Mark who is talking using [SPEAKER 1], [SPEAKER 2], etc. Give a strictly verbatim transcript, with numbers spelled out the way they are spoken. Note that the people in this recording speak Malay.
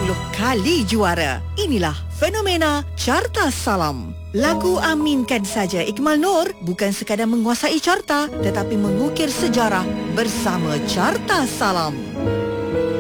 [SPEAKER 1] puluh kali juara. Inilah fenomena Carta Salam. Lagu Aminkan Saja Ikmal Noor bukan sekadar menguasai carta tetapi mengukir sejarah bersama Carta Salam.